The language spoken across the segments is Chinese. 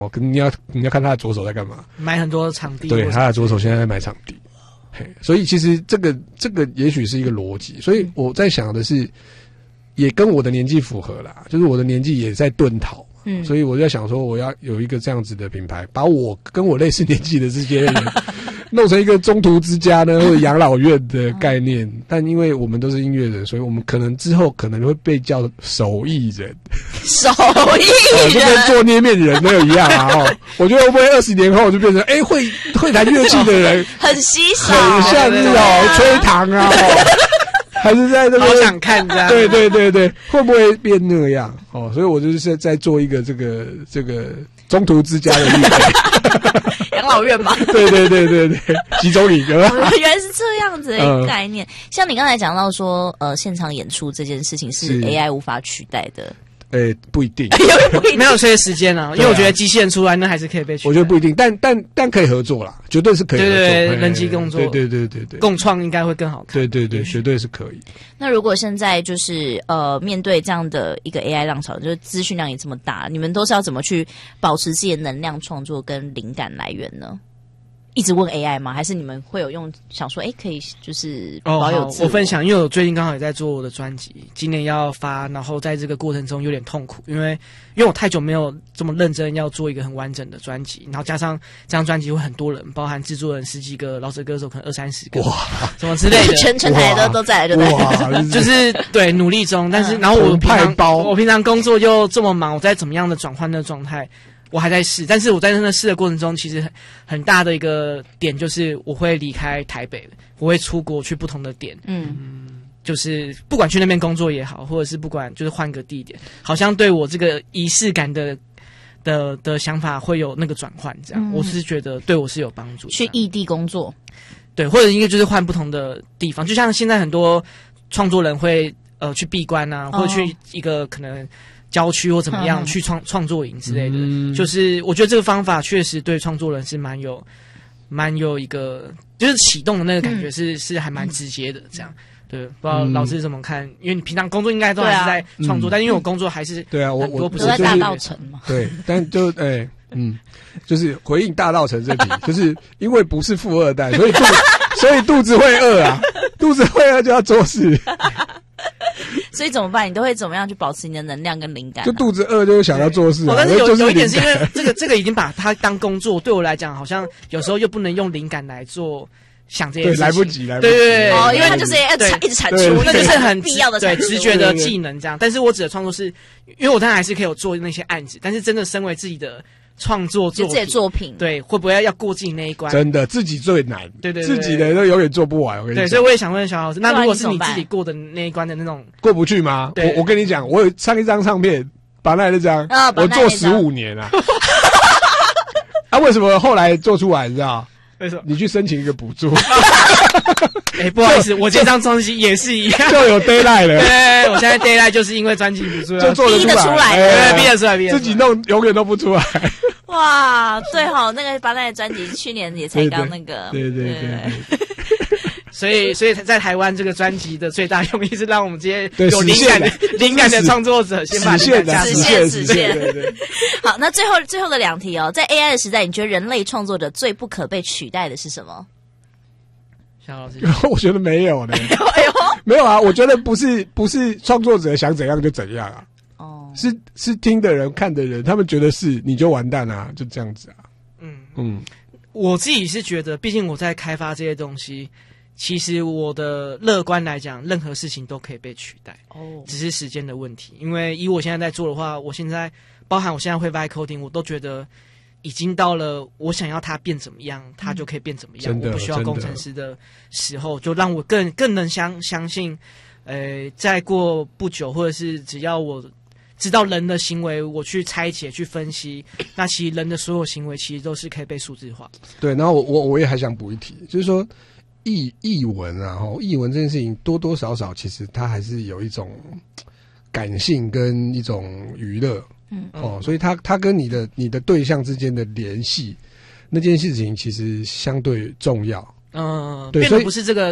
可能你要看他的左手在干嘛， 买很多场地， 对，他的左手现在在买场地，所以其实这个也许是一个逻辑，所以我在想的是，也跟我的年纪符合啦，就是我的年纪也在遁逃。所以我在想说，我要有一个这样子的品牌，把我跟我类似年纪的这些人弄成一个中途之家呢，或者养老院的概念。但因为我们都是音乐人，所以我们可能之后可能会被叫手艺人， 手艺人就跟做捏面人没有一样啊！我觉得会不会20年后就变成会弹乐器的人很稀少， 很像是吹糖啊。还是在那边好想看这样， 对，会不会变那样？所以我就是在做一个这个中途之家的预备养老院嘛。 对，集中营的。 原来是这样子的一个概念。像你刚才讲到说，现场演出这件事情是 AI 无法取代的。 不一定， 没有这些时间啊，因为我觉得机器人出来那还是可以被取代。 我觉得不一定，但可以合作啦，绝对是可以合作。 对，人机工作， 对， 共创应该会更好看。 对，绝对是可以。 那如果现在就是面对这样的一个 AI 浪潮，就是资讯量也这么大，你们都是要怎么去保持自己的能量创作跟灵感来源呢？一直问 AI 吗？还是你们会有想说，可以就是保有自我？ 我分享，因为我最近刚好也在做我的专辑，今年要发，然后在这个过程中有点痛苦，因为我太久没有这么认真要做一个很完整的专辑，然后加上这张专辑会很多人，包含制作人10几个，饶舌歌手可能20-30个，哇，什么之类的， 全台都在，对不对？ 就是对努力中，但是然后我平常工作又这么忙，我在怎么样的转换的状态？我还在试，但是我在那试的过程中，其实很大的一个点就是我会离开台北，我会出国去不同的点，就是不管去那边工作也好，或者是不管就是换个地点，好像对我这个仪式感的想法会有那个转换，这样，我是觉得对我是有帮助。 去异地工作， 对，或者应该就是换不同的地方，就像现在很多创作人会去闭关啊，或者去一个可能郊区或怎么样去创作营之类的，就是我觉得这个方法确实对创作人是蛮有一个就是启动的那个感觉是还蛮直接的，这样。对，不知道老师怎么看？因为你平常工作应该都还是在创作，但因为我工作还是对啊，我不是在大稻埕嘛。 对，但就就是回应大稻埕这题，就是因为不是富二代，所以肚子会饿啊，肚子会饿就要做事。 所以怎么办？你都会怎么样去保持你的能量跟灵感？ 就肚子饿就想要做事， 但是有一点是因为这个已经把它当工作，对我来讲好像有时候又不能用灵感来做想这些事情， 对，来不及。 对， 因为它就是要一直产出， 那就是很必要的对直觉的技能这样。但是我指的创作是，因为我当然还是可以有做那些案子，但是真的身为自己的创作自己的作品， 对，会不会要过自己那一关？ 真的，自己最难， 对， 自己的都永远做不完。我跟你讲， 对，所以我也想问小老师，那如果是你自己过的那一关的那种过不去吗？我跟你讲，我有上一张唱片，把那张我做15年啊。为什么后来做出来？你知道？ 为什么？ 你去申请一个补助。 不好意思，我这张专辑也是一样， 就有 deadline 了。 对，我现在 deadline 就是因为专辑补助， 就做得出来， 逼得出来， 自己弄永远都不出来。 哇，对哈，那个巴奈的专辑去年也才刚那个， 对。 所以在台湾这个专辑的最大用意是让我们这些有灵感的创作者先把实现。对。 好，那最后的2题哦，在 AI 的时代，你觉得人类创作者最不可被取代的是什么？ 小老师， 我觉得没有呢。没有啊，我觉得不是创作者想怎样就怎样啊。是听的人看的人，他们觉得是你就完蛋啊，就这样子啊。 我自己是觉得，毕竟我在开发这些东西。其实我的乐观来讲，任何事情都可以被取代，只是时间的问题。因为以我现在在做的话，我现在包含我现在会 vibe coding， 我都觉得已经到了我想要它变怎么样，它就可以变怎么样。我不需要工程师的时候，就让我更能相信，再过不久，或者是只要我知道人的行为，我去拆解、去分析，那其实人的所有行为其实都是可以被数字化。 对，然后我也还想补一题，就是说。译文啊，译文这件事情多多少少其实它还是有一种感性跟一种娱乐，所以它跟你的对象之间的联系，那件事情其实相对重要。 对，变得不是这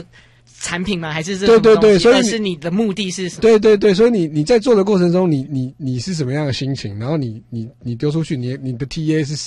产品吗？还是这种对对对，所以是你的目的是什么？ 对对对，所以你在做的过程中，你是什么样的心情？然后你丢出去，你的 TA 是谁？